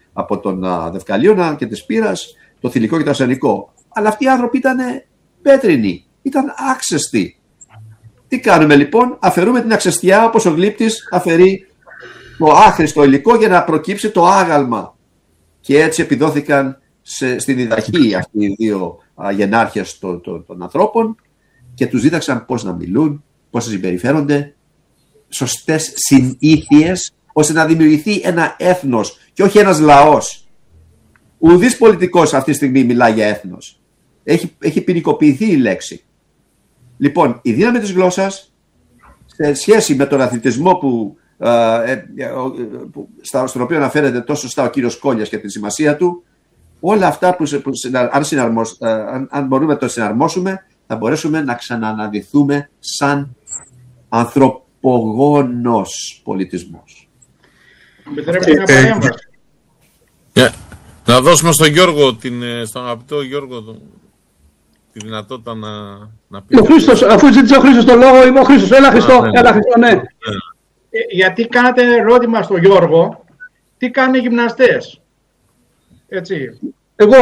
από τον Δευκαλίωνα και της Πύρας, το θηλυκό και το αρσενικό. Αλλά αυτοί οι άνθρωποι ήταν πέτρινοι, ήταν άξεστοι. Τι κάνουμε λοιπόν? Αφαιρούμε την αξεστιά, όπως ο γλύπτης αφαιρεί το άχρηστο υλικό για να προκύψει το άγαλμα. Και έτσι επιδόθηκαν στην διδαχή αυτοί οι δύο γενάρχες των ανθρώπων και τους δίδαξαν πώς να μιλούν, πώς να συμπεριφέρονται, σωστές συνήθειες, ώστε να δημιουργηθεί ένα έθνος και όχι ένας λαός. Ουδής πολιτικός αυτή τη στιγμή μιλάει για έθνος. Έχει ποινικοποιηθεί η λέξη. Λοιπόν, η δύναμη της γλώσσας σε σχέση με τον αθλητισμό στον οποίο αναφέρεται τόσο σωστά ο κύριος Κόλλιας και τη σημασία του, όλα αυτά αν μπορούμε να το συναρμόσουμε, θα μπορέσουμε να ξανααναδυθούμε σαν ανθρωπογόνος πολιτισμός. Να δώσουμε στον Γιώργο, στον αγαπητό Γιώργο, τη δυνατότητα να πει. Ο Χρήστος, αφού ζήτησε ο Χρήστος το λόγο, είμαι ο Χρήστος. Έλα Χριστό, ναι. Γιατί κάνατε ερώτημα στον Γιώργο, τι κάνουν οι γυμναστές. Έτσι. Εγώ.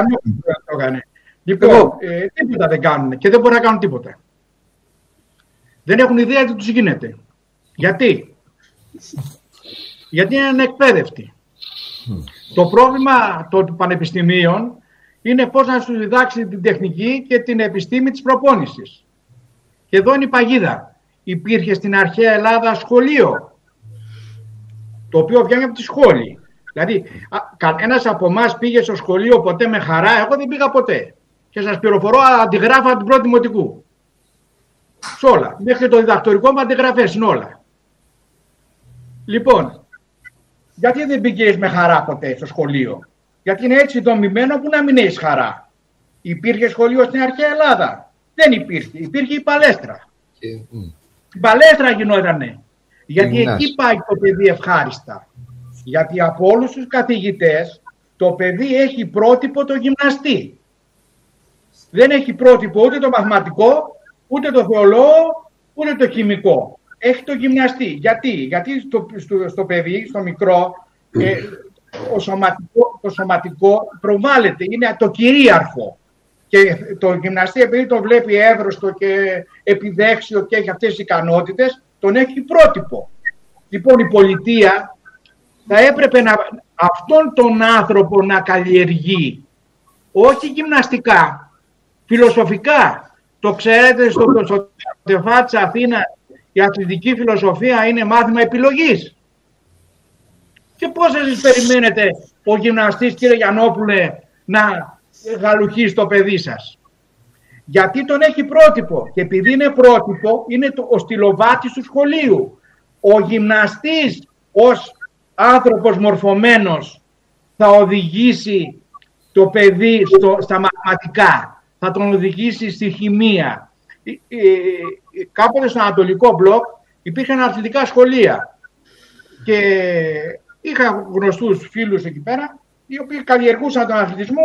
Λοιπόν, τίποτα δεν κάνουν και δεν μπορούν να κάνουν τίποτα. Δεν έχουν ιδέα τι τους γίνεται. Γιατί? Γιατί είναι ανεκπαίδευτοι. Το πρόβλημα των πανεπιστημίων είναι πώς να σου διδάξει την τεχνική και την επιστήμη της προπόνησης. Και εδώ είναι η παγίδα. Υπήρχε στην αρχαία Ελλάδα σχολείο, το οποίο βγαίνει από τη σχόλη. Δηλαδή, κανένας από εμάς πήγε στο σχολείο ποτέ με χαρά? Εγώ δεν πήγα ποτέ. Και σας πληροφορώ, αντιγράφα την πρώτη δημοτικού. Σ' όλα. Μέχρι το διδακτορικό μου αντιγραφές είναι όλα. Λοιπόν, γιατί δεν πήγες με χαρά ποτέ στο σχολείο? Γιατί είναι έτσι δομημένο που να μην έχεις χαρά. Υπήρχε σχολείο στην αρχαία Ελλάδα? Δεν υπήρχε. Υπήρχε η παλέστρα. Η παλέστρα γινότανε. Γιατί εκεί πάει το παιδί ευχάριστα. Γιατί από όλους τους καθηγητές το παιδί έχει πρότυπο το γυμναστή. Δεν έχει πρότυπο ούτε το μαθηματικό, ούτε το θεολόγο, ούτε το χημικό. Έχει το γυμναστή. Γιατί στο παιδί, στο μικρό, το σωματικό προβάλλεται, είναι το κυρίαρχο. Και το γυμναστή, επειδή το βλέπει εύρωστο και επιδέξιο και έχει αυτές τις ικανότητες, τον έχει πρότυπο. Λοιπόν, η πολιτεία θα έπρεπε αυτόν τον άνθρωπο να καλλιεργεί, όχι γυμναστικά, φιλοσοφικά. Το ξέρετε, στο ΤΕΦΑ της Αθήνας η αθλητική φιλοσοφία είναι μάθημα επιλογής. Και πώς εσείς περιμένετε ο γυμναστής, κύριε Γιαννόπουλε, να γαλουχίσει το παιδί σας? Γιατί τον έχει πρότυπο. Και επειδή είναι πρότυπο, είναι ο στυλοβάτης του σχολείου. Ο γυμναστής ως άνθρωπος μορφωμένος θα οδηγήσει το παιδί στα μαθηματικά, θα τον οδηγήσει στη χημεία. Κάποτε στο Ανατολικό Μπλοκ υπήρχαν αθλητικά σχολεία και είχα γνωστούς φίλους εκεί πέρα, οι οποίοι καλλιεργούσαν τον αθλητισμό,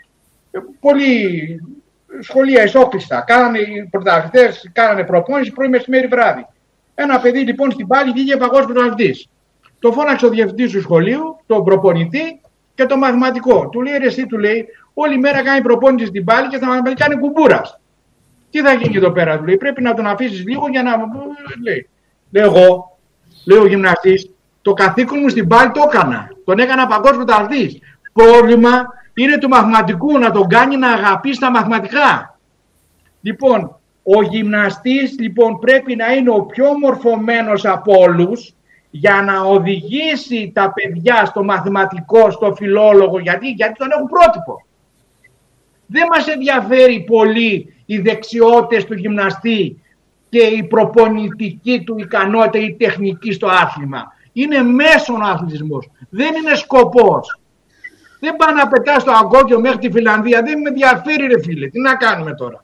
πολύ σχολεία ισόκλειστα. Κάνανε οι πρωταθλητές, κάνανε προπόνηση πρωί, μεσημέρι, βράδυ. Ένα παιδί λοιπόν στην πάλη βγήκε παγκόσμιος πρωταθλητής. Το φώναξε ο διευθυντής του σχολείου, τον προπονητή και το μαθηματικό. Του λέει, εσύ, του λέει, όλη μέρα κάνει προπόνηση στην πάλη και στα μαθηματικά κάνει κουμπούρας. Τι θα γίνει εδώ πέρα, του λέει, πρέπει να τον αφήσεις λίγο για να. Λέει, εγώ, λέει ο γυμναστής, το καθήκον μου στην πάλη το έκανα. Τον έκανα παγκόσμιο πρωταθλητής. Πρόβλημα είναι του μαθηματικού να τον κάνει να αγαπήσει τα μαθηματικά. Λοιπόν, ο γυμναστής λοιπόν πρέπει να είναι ο πιο μορφωμένος από όλους για να οδηγήσει τα παιδιά στο μαθηματικό, στο φιλόλογο, γιατί τον έχουν πρότυπο. Δεν μας ενδιαφέρει πολύ οι δεξιότητες του γυμναστή και η προπονητική του ικανότητα ή τεχνική στο άθλημα. Είναι μέσον ο αθλητισμός, δεν είναι σκοπός. Δεν πάει να πετάς στο αγκόκιο μέχρι τη Φιλανδία, δεν με ενδιαφέρει ρε φίλε, τι να κάνουμε τώρα?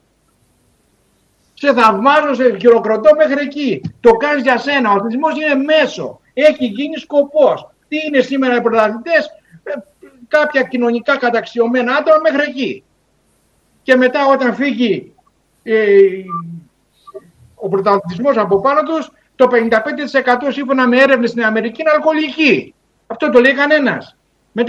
Σε θαυμάζω, σε χειροκροτώ μέχρι εκεί. Το κάνεις για σένα, ο αθλητισμός είναι μέσο, έχει γίνει σκοπός. Τι είναι σήμερα οι πρωταθλητές? Κάποια κοινωνικά καταξιωμένα άτομα μέχρι εκεί. Και μετά όταν φύγει ο πρωταθλητισμός από πάνω τους, το 55% σύμφωνα με έρευνες στην Αμερική είναι αλκοολική. Αυτό το λέει κανένας.